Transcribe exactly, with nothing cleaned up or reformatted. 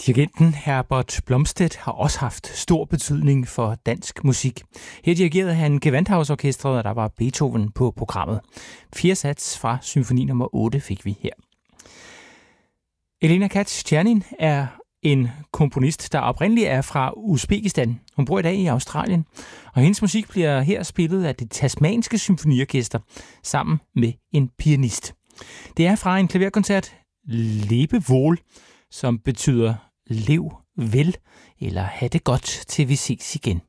Dirigenten Herbert Blomstedt har også haft stor betydning for dansk musik. Her dirigerede han Gewandhausorkestret, og der var Beethoven på programmet. Fire sats fra symfoni nummer otte fik vi her. Elena Katz-Tjernin er en komponist, der oprindeligt er fra Uzbekistan. Hun bor i dag i Australien, og hendes musik bliver her spillet af det tasmanske symfoniorkester sammen med en pianist. Det er fra en klaverkoncert Lebe Wohl, som betyder lev vel, eller have det godt, til vi ses igen.